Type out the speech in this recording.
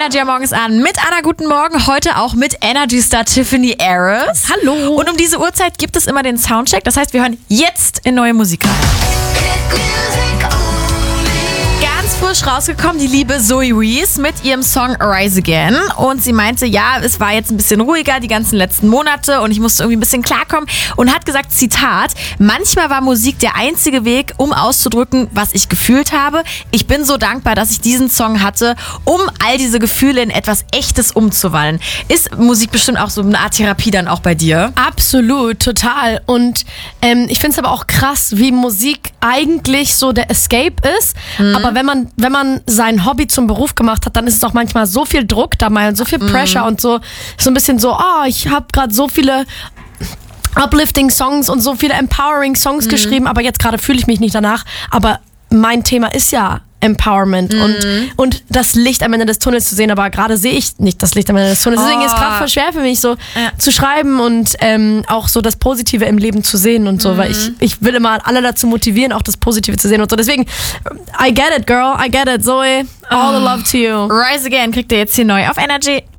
Energy morgens an mit Anna, guten Morgen. Heute auch mit Energy-Star Tiffany Harris. Hallo. Und um diese Uhrzeit gibt es immer den Soundcheck. Das heißt, wir hören jetzt in neue Musik rein. Ganz frisch rausgekommen, die liebe Zoe Reese mit ihrem Song Rise Again. Und sie meinte, ja, es war jetzt ein bisschen ruhiger die ganzen letzten Monate und ich musste irgendwie ein bisschen klarkommen. Und hat gesagt, Zitat, manchmal war Musik der einzige Weg, um auszudrücken, was ich gefühlt habe. Ich bin so dankbar, dass ich diesen Song hatte, um all diese Gefühle in etwas Echtes umzuwandeln. Ist Musik bestimmt auch so eine Art Therapie dann auch bei dir? Absolut, total. Und ich finde es aber auch krass, wie Musik eigentlich so der Escape ist. Aber wenn man sein Hobby zum Beruf gemacht hat, dann ist es auch manchmal so viel Druck dabei und so viel Pressure und so ein bisschen so, ich habe gerade so viele uplifting Songs und so viele empowering Songs geschrieben, aber jetzt gerade fühle ich mich nicht danach. Aber mein Thema ist ja Empowerment und das Licht am Ende des Tunnels zu sehen, aber gerade sehe ich nicht das Licht am Ende des Tunnels. Deswegen ist es gerade voll schwer für mich, so zu schreiben und auch so das Positive im Leben zu sehen und so, weil ich will immer alle dazu motivieren, auch das Positive zu sehen und so. Deswegen, I get it, girl, I get it, Zoe, all the love to you. Rise Again kriegt ihr jetzt hier neu auf Energy.